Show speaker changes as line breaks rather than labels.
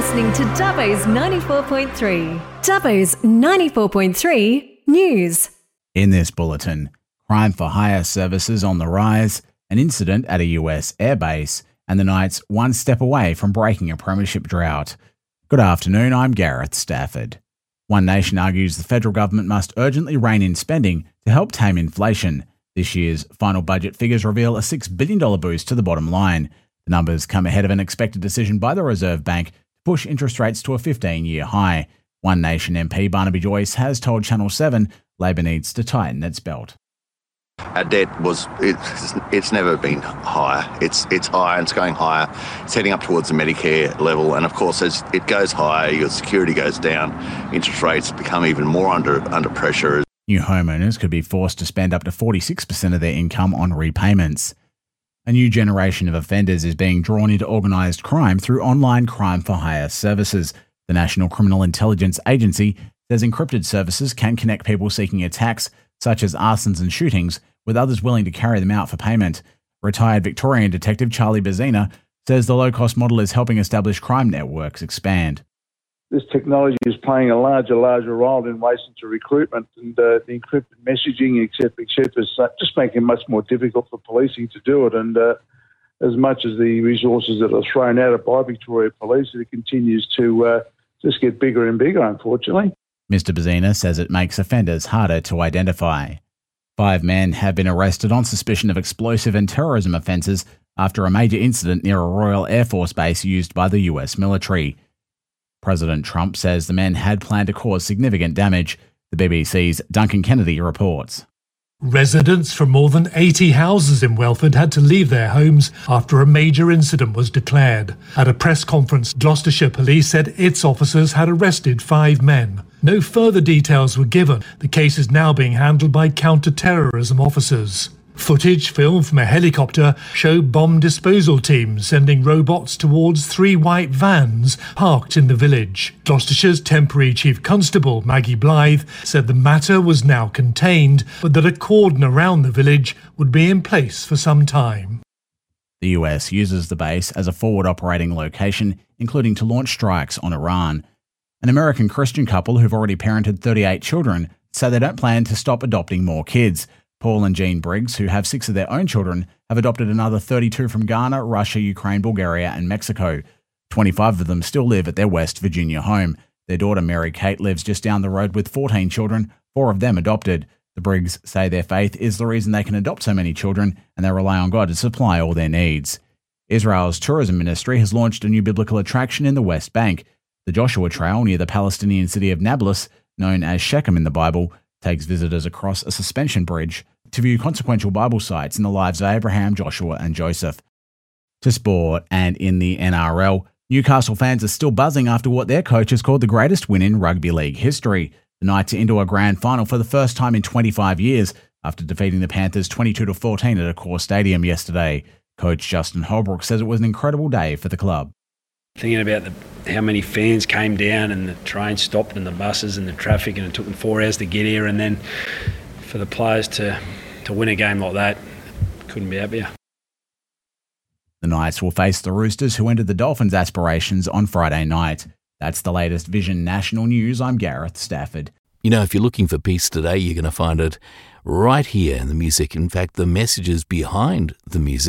listening to Dubbo's 94.3. Dubbo's 94.3 News.
In this bulletin, crime for hire services on the rise, an incident at a US airbase, and the Knights one step away from breaking a premiership drought. Good afternoon, I'm Gareth Stafford. One Nation argues the federal government must urgently rein in spending to help tame inflation. This year's final budget figures reveal a $6 billion boost to the bottom line. The numbers come ahead of an expected decision by the Reserve Bank to push interest rates to a 15-year high. One Nation MP Barnaby Joyce has told Channel 7 Labor needs to tighten its belt.
Our debt it's never been higher. It's higher and it's going higher. It's heading up towards the Medicare level. And of course, as it goes higher, your security goes down. Interest rates become even more under pressure.
New homeowners could be forced to spend up to 46% of their income on repayments. A new generation of offenders is being drawn into organised crime through online crime for hire services. The National Criminal Intelligence Agency says encrypted services can connect people seeking attacks, such as arsons and shootings, with others willing to carry them out for payment. Retired Victorian detective Charlie Bazina says the low-cost model is helping established crime networks expand.
This technology is playing a larger role in relation to recruitment, and the encrypted messaging, et cetera, is just making it much more difficult for policing to do it. And as much as the resources that are thrown at it by Victoria Police, it continues to just get bigger and bigger, unfortunately.
Mr. Bazina says it makes offenders harder to identify. 5 men have been arrested on suspicion of explosive and terrorism offences after a major incident near a Royal Air Force base used by the US military. President Trump says the men had planned to cause significant damage. The BBC's Duncan Kennedy reports.
Residents from more than 80 houses in Welford had to leave their homes after a major incident was declared. At a press conference, Gloucestershire Police said its officers had arrested 5 men. No further details were given. The case is now being handled by counter-terrorism officers. Footage filmed from a helicopter showed bomb disposal teams sending robots towards 3 white vans parked in the village. Gloucestershire's temporary Chief Constable, Maggie Blythe, said the matter was now contained, but that a cordon around the village would be in place for some time.
The US uses the base as a forward operating location, including to launch strikes on Iran. An American Christian couple who've already parented 38 children say they don't plan to stop adopting more kids. Paul and Jean Briggs, who have 6 of their own children, have adopted another 32 from Ghana, Russia, Ukraine, Bulgaria and Mexico. 25 of them still live at their West Virginia home. Their daughter Mary Kate lives just down the road with 14 children, 4 of them adopted. The Briggs say their faith is the reason they can adopt so many children, and they rely on God to supply all their needs. Israel's tourism ministry has launched a new biblical attraction in the West Bank. The Joshua Trail near the Palestinian city of Nablus, known as Shechem in the Bible, takes visitors across a suspension bridge to view consequential Bible sites in the lives of Abraham, Joshua and Joseph. To sport, and in the NRL, Newcastle fans are still buzzing after what their coach has called the greatest win in rugby league history. The Knights are into a grand final for the first time in 25 years after defeating the Panthers 22-14 at Accor Stadium yesterday. Coach Justin Holbrook says it was an incredible day for the club.
Thinking about how many fans came down and the train stopped and the buses and the traffic, and it took them 4 hours to get here, and then for the players to win a game like that, couldn't be happier.
The Knights will face the Roosters, who ended the Dolphins' aspirations on Friday night. That's the latest Vision National News. I'm Gareth Stafford.
You know, if you're looking for peace today, you're going to find it right here in the music. In fact, the messages behind the music.